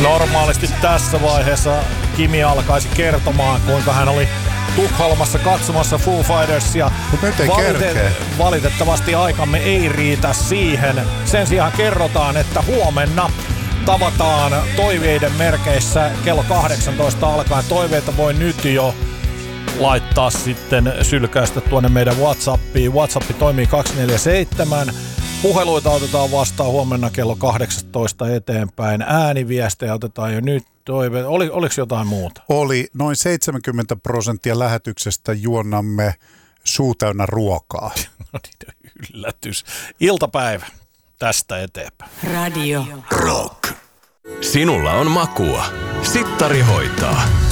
Normaalisti tässä vaiheessa Kimi alkaisi kertomaan, kuinka hän oli Tukholmassa katsomassa Foo Fightersia. Mutta nyt ei valitettavasti aikamme ei riitä siihen. Sen sijaan kerrotaan, että huomenna tavataan toiveiden merkeissä kello 18 alkaen. Toiveita voi nyt jo laittaa sitten sylkäistä tuonne meidän WhatsAppiin. WhatsApp toimii 247. Puheluita otetaan vastaan huomenna kello 18 eteenpäin. Ääniviestejä otetaan jo nyt. Oliko jotain muuta? Oli. Noin 70% lähetyksestä juonnamme suu täynnä ruokaa. No niin, yllätys. Iltapäivä tästä eteenpäin. Radio Rock. Sinulla on makua. Sittari hoitaa.